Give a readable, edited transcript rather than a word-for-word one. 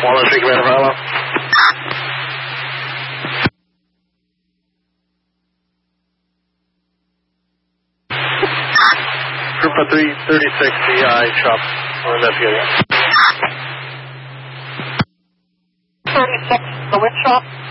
103 Commander Bravo. Group of 336 CI shop. We're investigating. 36, the wind shop.